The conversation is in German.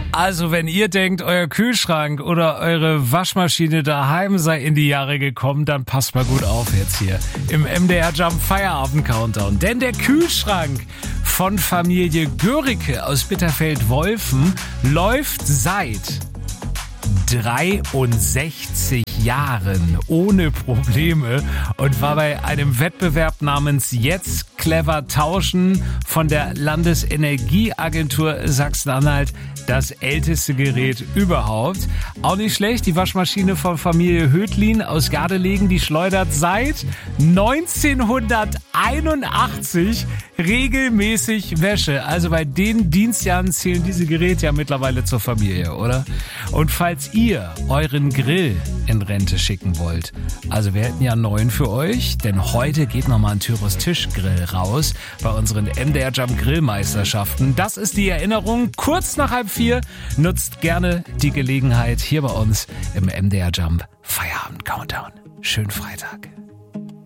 Also wenn ihr denkt, euer Kühlschrank oder eure Waschmaschine daheim sei in die Jahre gekommen, dann passt mal gut auf jetzt hier im MDR Jump Feierabend Countdown. Denn der Kühlschrank von Familie Göricke aus Bitterfeld-Wolfen läuft seit 63 Jahren ohne Probleme und war bei einem Wettbewerb namens Jetzt clever tauschen von der Landesenergieagentur Sachsen-Anhalt das älteste Gerät überhaupt. Auch nicht schlecht, die Waschmaschine von Familie Hödlin aus Gardelegen, die schleudert seit 1981 regelmäßig Wäsche. Also bei den Dienstjahren zählen diese Geräte ja mittlerweile zur Familie, oder? Und falls ihr euren Grill in Rente schicken wollt, also wir hätten ja einen neuen für euch, denn heute geht nochmal ein Tyros Tischgrill raus bei unseren MDR Jump Grillmeisterschaften. Das ist die Erinnerung. Kurz nach 3:30 nutzt gerne die Gelegenheit hier bei uns im MDR Jump Feierabend Countdown. Schönen Freitag.